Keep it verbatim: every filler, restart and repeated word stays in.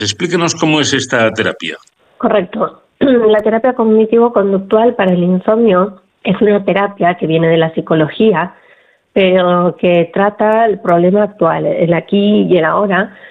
Explíquenos cómo es esta terapia. Correcto. La terapia cognitivo-conductual para el insomnio es una terapia que viene de la psicología, pero que trata el problema actual, el aquí y el ahora,